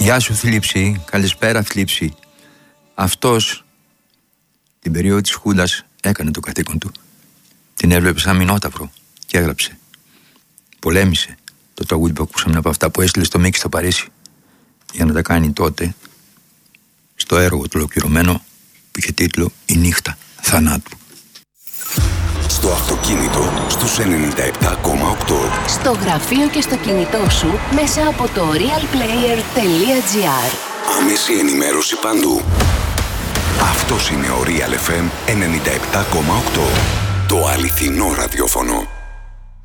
Γεια σου θλίψη, καλησπέρα θλίψη. Αυτός την περίοδο της Χούντας έκανε το καθήκον του. Την έβλεπε σαν μηνόταυρο και έγραψε. Πολέμησε το τραγούδι που ακούσαμε από αυτά που έστειλε στο Μίκη στο Παρίσι για να τα κάνει τότε στο έργο του ολοκληρωμένο που είχε τίτλο «Η νύχτα θανάτου». Στο αυτοκίνητο στους 97,8. Στο γραφείο και στο κινητό σου μέσα από το realplayer.gr. Άμεση ενημέρωση παντού. Αυτός είναι ο Real FM 97,8. Το αληθινό ραδιόφωνο.